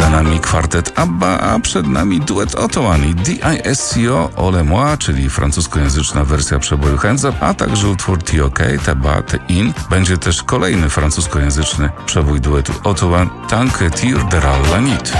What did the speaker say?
Za nami kwartet ABBA, a przed nami duet Otto One i D.I.S.C.O. All et moi, czyli francuskojęzyczna wersja przeboju Hands Up, a także utwór T.O.K. Teba Te In. Będzie też kolejny francuskojęzyczny przebój duetu Otto One, Tant que tire de la nuit.